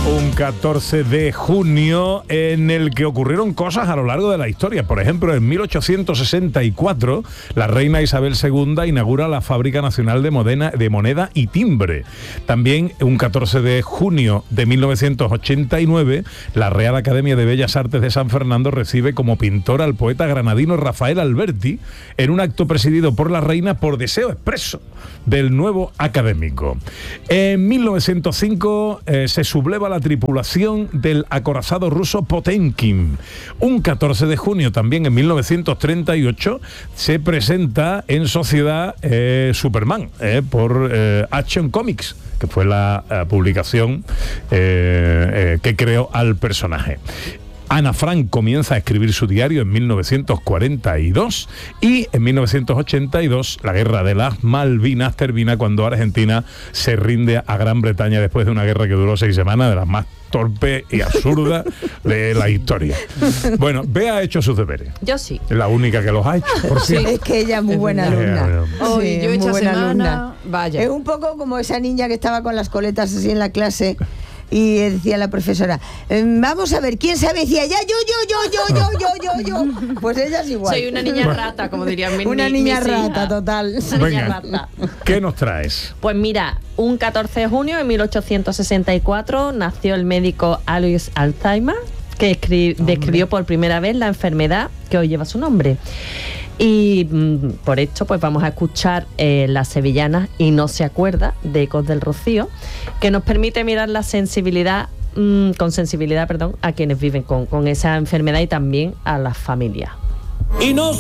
Un 14 de junio en el que ocurrieron cosas a lo largo de la historia. Por ejemplo, en 1864, la reina Isabel II inaugura la Fábrica Nacional de Moneda y Timbre. También, un 14 de junio de 1989, la Real Academia de Bellas Artes de San Fernando recibe como pintor al poeta granadino Rafael Alberti en un acto presidido por la reina por deseo expreso del nuevo académico. En 1905 se subleva la tripulación del acorazado ruso Potemkin. Un 14 de junio también en 1938 se presenta en sociedad Superman por Action Comics, que fue la publicación que creó al personaje. Ana Frank comienza a escribir su diario en 1942 y en 1982 la guerra de las Malvinas termina cuando Argentina se rinde a Gran Bretaña después de una guerra que duró 6 semanas, de las más torpe y absurda de la historia. Bueno, Bea ha hecho sus deberes. Yo sí. Es la única que los ha hecho, por cierto. Es que ella es muy buena alumna. Hoy yo he hecho semana, alumna. vaya. Es un poco como esa niña que estaba con las coletas así en la clase y decía la profesora, vamos a ver, ¿quién sabe? Decía, ya, yo. Pues ella es igual. Soy una niña rata, como dirían mis Una niña mis hijas. rata, total. Una Venga, niña rata. ¿qué nos traes? Pues mira, un 14 de junio de 1864 nació el médico Alois Alzheimer, que describió por primera vez la enfermedad que hoy lleva su nombre. Y por esto pues vamos a escuchar Las Sevillanas y No se acuerda, de Ecos del Rocío, que nos permite mirar la sensibilidad, con sensibilidad, a quienes viven con esa enfermedad y también a las familias. Y no